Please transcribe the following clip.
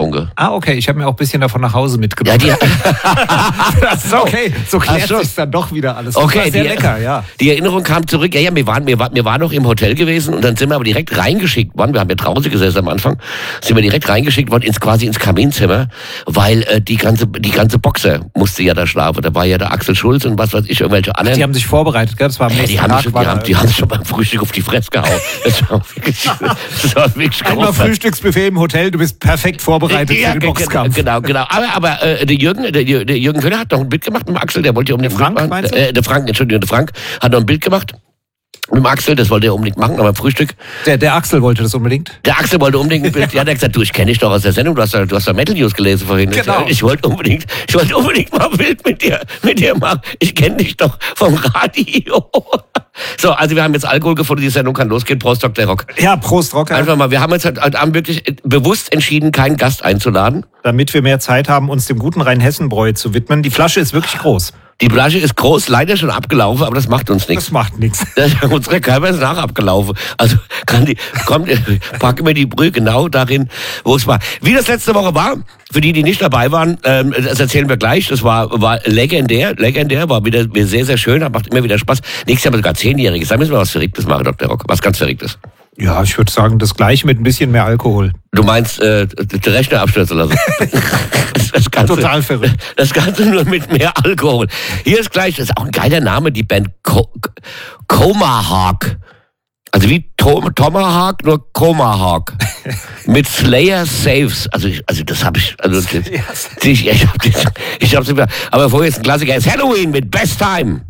getrunken. Ah, okay. Ich habe mir auch ein bisschen davon nach Hause mitgenommen. Ja, das ist okay. So klärt sich dann doch wieder alles. Das okay, war sehr lecker, ja. Die Erinnerung kam zurück. Ja, wir waren noch im Hotel gewesen und dann sind wir aber direkt reingeschickt worden. Wir haben ja draußen gesessen am Anfang. Sind wir direkt reingeschickt worden quasi ins Kaminzimmer, weil die ganze Boxer musste ja da schlafen. Da war ja der Axel Schulz und was weiß ich, irgendwelche anderen. Die haben sich vorbereitet, gell? Das war am nächsten Tag. Die haben schon beim Frühstück auf die Fresse gehauen. Das war wirklich Einmal Frühstücksbuffet im Hotel, du bist perfekt vorbereitet für den Boxkampf. Genau. Aber der Jürgen Köhler hat noch ein Bild gemacht mit dem Axel, der wollte ja unbedingt Frank, meinst du? der Frank hat noch ein Bild gemacht mit dem Axel, das wollte er unbedingt machen, aber im Frühstück. Der Axel wollte das unbedingt? Der Axel wollte unbedingt ein Bild. Ja, der hat gesagt, ich kenne dich doch aus der Sendung, du hast da Metal News gelesen vorhin. Genau. Ich wollte unbedingt mal ein Bild mit dir machen. Ich kenne dich doch vom Radio. So, also wir haben jetzt Alkohol gefunden, die Sendung kann losgehen. Prost, Dr. Rock. Ja, Prost, Rock. Einfach mal, wir haben uns heute Abend wirklich bewusst entschieden, keinen Gast einzuladen. Damit wir mehr Zeit haben, uns dem guten Rheinhessen-Bräu zu widmen. Die Flasche ist wirklich groß. Die Flasche ist groß, leider schon abgelaufen, aber das macht uns nichts. Das macht nichts. Unsere Körper ist nach abgelaufen. Also packen wir die Brühe genau darin, wo es war. Wie das letzte Woche war, für die nicht dabei waren, das erzählen wir gleich. Das war legendär, war wieder sehr, sehr schön, macht immer wieder Spaß. Nächstes Jahr haben wir sogar 10-Jähriges. Da müssen wir was Verrücktes machen, Dr. Rock. Was ganz Verrücktes. Ja, ich würde sagen, das Gleiche mit ein bisschen mehr Alkohol. Du meinst, den Rechner abstürzen lassen? Das Ganze, total verrückt. Das Ganze nur mit mehr Alkohol. Hier ist gleich, das ist auch ein geiler Name, die Band Comahawk. Also wie Tomahawk, nur Comahawk. Mit Slayer Saves. Also das habe ich. Ich hab's nicht mehr. Aber vorher ist ein Klassiker, ist Halloween mit Best Time.